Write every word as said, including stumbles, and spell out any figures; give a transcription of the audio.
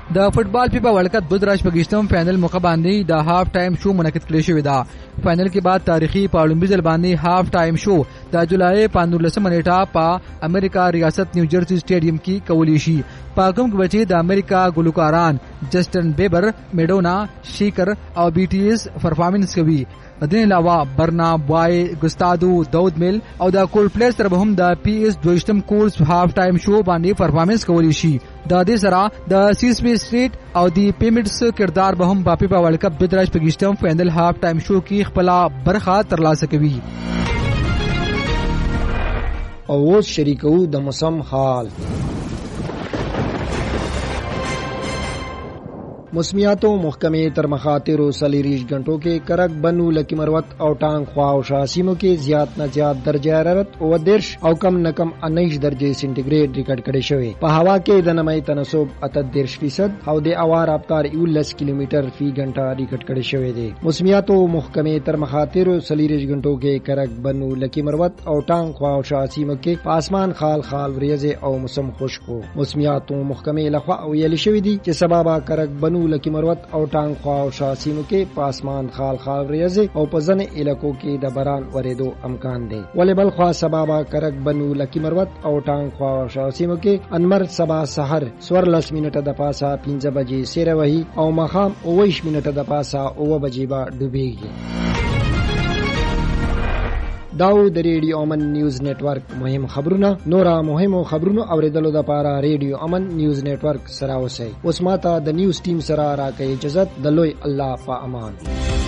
د فوټبال فیفا ورلد کپ دوه زره شپږم فائنل موقع باندې د هاف ټایم شو منعقد کړی شوی دا. فائنل کې بعد تاریخي پاولمبي ځل باندې هاف ټایم شو د جولای په نولسمه نیټه په امریکا ریاست نیوجرسی سټیډیم کې کولی شي. په کوم کې بچي د امریکا ګلوکاران جسټن بیبر، میډونا، شیکر او بی ټی ایس پرفارمنس کوي. دین علاوه برنا بوای، ګستادو، داود میل او د کول پلی سره به هم د پی ایس دویشتم کورس هاف ټایم شو باندې پرفارمنس کولی شي. د دې سره د سیسمی سټریټ او دی پیمټس کردار به هم په فیفا ورلد کپ دوه زره شپږم فائنل هاف ټایم شو کې خپل برخه ترلاسه کوي. او اوس شریکو د موسم حال. موسمیاتو محکمې تر مخاطرو سلیریش غنټو کې کرک بنو لکی مروت او ټانګ خوا او شاسیمو کې زیات نه زیات درجه حرارت او درش او کم نه کم انیش درجه سنټیګریډ ریکارډ کړي شوی. په هوا کې د نمی تناسب اتدرش فیصد او د اوار رفتار یولس کیلومتر فی غنټه ریکارډ کړي شوی دی. موسمیاتو محکمې تر مخاطرو سلیریش غنټو کې کرک بنو لکی مروت او ټانګ خوا او شاسیمو کې په اسمان خال خال وریځې او موسم خشکو. موسمیاتو محکمې لخوا ویل شوی دی چې سبب کرک بنو لکی مروت او ټانګ خوا او شاسیمو کې په اسمان خال خال وریځې او په ځنې علاقو کې د باران ورېدو امکان دی. ولې بل خوا سبب کرک بنو لکی مروت او ټانګ خوا او شاسیمو کې انمر سبا سحر څوارلس منټه د پاسه پنځه بجې سیره وهي او ماښام اوویشت منټه د پاسه اووه بجې به ډوبېږي. داو د ریډیو امن نیوز نیټورک مهم خبرونه. نورا مهمو خبرونو اوریدلو د پاره ریډیو امن نیوز نیټورک سره اوسئ. اوس ماته د نیوز ټیم سره راکې اجازه. د لوی الله په امان.